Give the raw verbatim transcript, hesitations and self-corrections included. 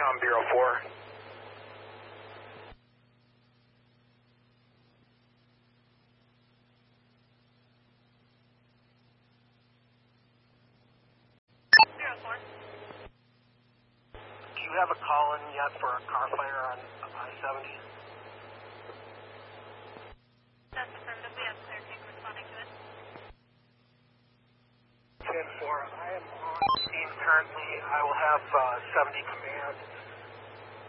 Com Bureau four. Zero four. Do you have a call in yet for a car fire on I seventy? That's affirmative. We have clear team responding to it. ten four, I am on scene currently. I will have uh, seventy command